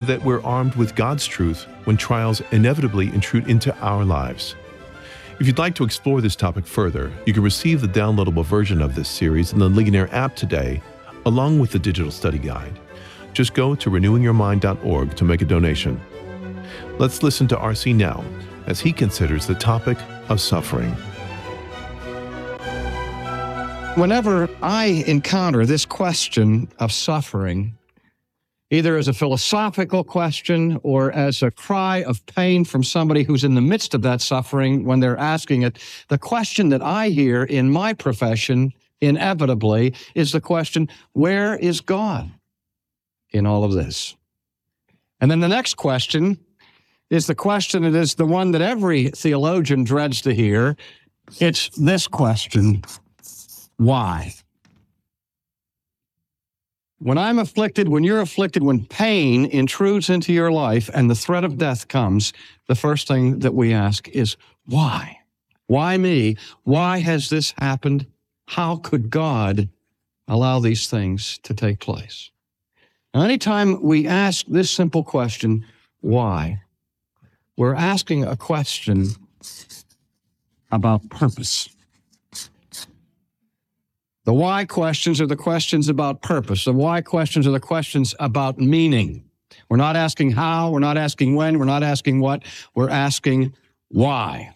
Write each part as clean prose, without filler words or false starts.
that we're armed with God's truth when trials inevitably intrude into our lives. If you'd like to explore this topic further, you can receive the downloadable version of this series in the Ligonier app today, along with the digital study guide. Just go to renewingyourmind.org to make a donation. Let's listen to R.C. now as he considers the topic of suffering. Whenever I encounter this question of suffering, either as a philosophical question or as a cry of pain from somebody who's in the midst of that suffering when they're asking it, the question that I hear in my profession inevitably is the question, where is God in all of this? And then the next question is the question that is the one that every theologian dreads to hear. It's this question, why? When I'm afflicted, when you're afflicted, when pain intrudes into your life and the threat of death comes, the first thing that we ask is, why? Why me? Why has this happened? How could God allow these things to take place? Now, anytime we ask this simple question, why, we're asking a question about purpose. The why questions are the questions about purpose. The why questions are the questions about meaning. We're not asking how, we're not asking when, we're not asking what, we're asking why.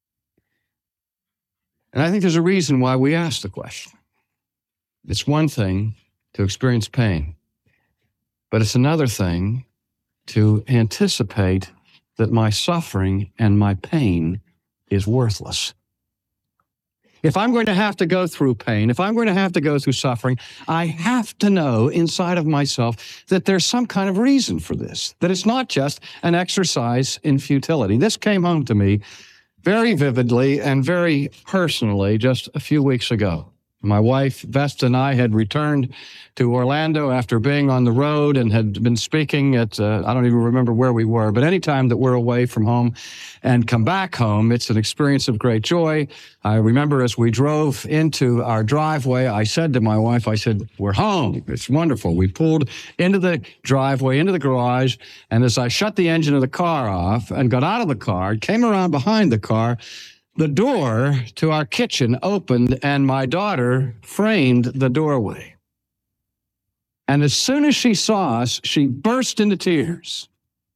And I think there's a reason why we ask the question. It's one thing to experience pain, but it's another thing to anticipate that my suffering and my pain is worthless. If I'm going to have to go through pain, if I'm going to have to go through suffering, I have to know inside of myself that there's some kind of reason for this, that it's not just an exercise in futility. This came home to me very vividly and very personally just a few weeks ago. My wife, Vesta, and I had returned to Orlando after being on the road and had been speaking at, I don't even remember where we were, but anytime that we're away from home and come back home, it's an experience of great joy. I remember as we drove into our driveway, I said to my wife, I said, we're home. It's wonderful. We pulled into the driveway, into the garage, and as I shut the engine of the car off and got out of the car, came around behind the car, the door to our kitchen opened and my daughter framed the doorway. And as soon as she saw us, she burst into tears.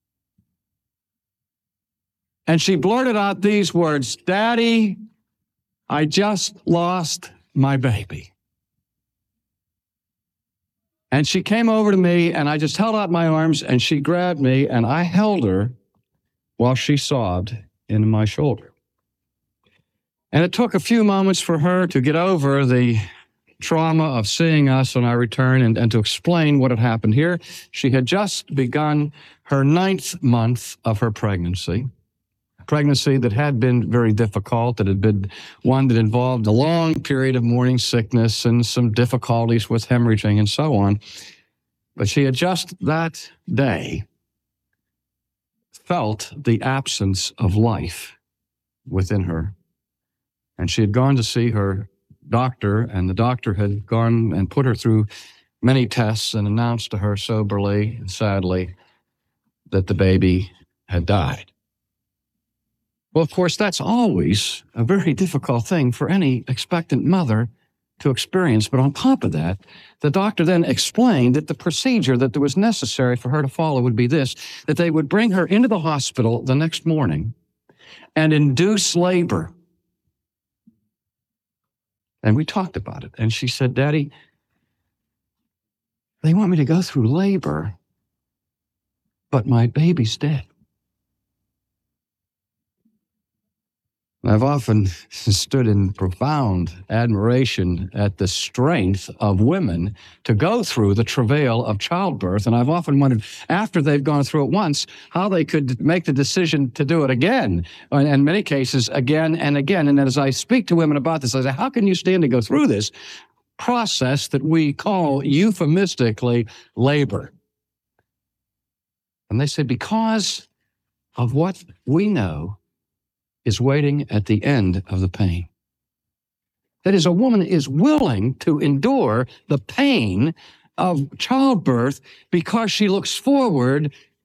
And she blurted out these words, "Daddy, I just lost my baby." And she came over to me and I just held out my arms and she grabbed me and I held her while she sobbed into my shoulder. And it took a few moments for her to get over the trauma of seeing us on our return and to explain what had happened here. She had just begun her 9th month of her pregnancy, a pregnancy that had been very difficult, that had been one that involved a long period of morning sickness and some difficulties with hemorrhaging and so on. But she had just that day felt the absence of life within her. And she had gone to see her doctor, and the doctor had gone and put her through many tests and announced to her soberly and sadly that the baby had died. Well, of course, that's always a very difficult thing for any expectant mother to experience. But on top of that, the doctor then explained that the procedure that was necessary for her to follow would be this, that they would bring her into the hospital the next morning and induce labor. And we talked about it. And she said, "Daddy, they want me to go through labor, but my baby's dead." I've often stood in profound admiration at the strength of women to go through the travail of childbirth. And I've often wondered, after they've gone through it once, how they could make the decision to do it again, and in many cases, again and again. And as I speak to women about this, I say, how can you stand to go through this process that we call euphemistically labor? And they say, because of what we know is waiting at the end of the pain. That is, a woman is willing to endure the pain of childbirth because she looks forward